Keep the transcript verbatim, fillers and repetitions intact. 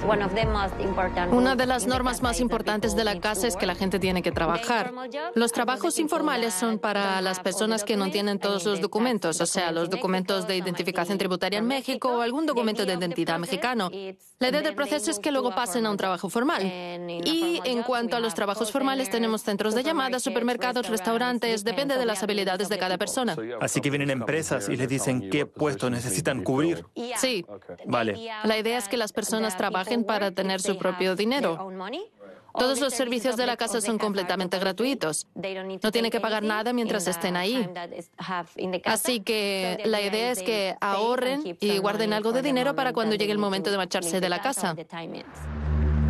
Una de las normas más importantes de la casa es que la gente tiene que trabajar. Los trabajos informales son para las personas que no tienen todos los documentos, o sea, los documentos de identificación tributaria en México o algún documento de identidad mexicano. La idea del proceso es que luego pasen a un trabajo formal. Y en cuanto a los trabajos formales, tenemos centros de llamadas, supermercados, restaurantes, depende de las habilidades de cada persona. Así que vienen empresas y les dicen qué puesto necesitan cubrir. Sí. Vale. La idea es que las personas trabajen para tener su propio dinero. Todos los servicios de la casa son completamente gratuitos. No tienen que pagar nada mientras estén ahí. Así que la idea es que ahorren y guarden algo de dinero para cuando llegue el momento de marcharse de la casa.